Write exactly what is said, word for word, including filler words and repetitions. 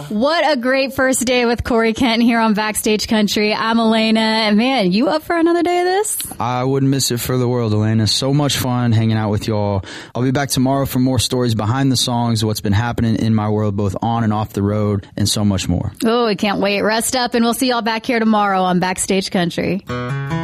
What a great first day with Corey Kenton here on Backstage Country. I'm Elena, and man, you up for another day of this? I wouldn't miss it for the world, Elena. So much fun hanging out with y'all. I'll be back tomorrow for more stories behind the songs, what's been happening in my world, both on and off the road, and so much more. Oh, I can't wait. Rest up, and we'll see y'all back here tomorrow on Backstage Country.